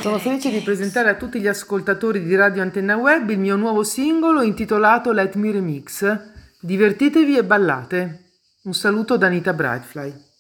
Sono felice di presentare a tutti gli ascoltatori di Radio Antenna Web il mio nuovo singolo intitolato Let Me Remix. Divertitevi e ballate. Un saluto da Anita Brightfly.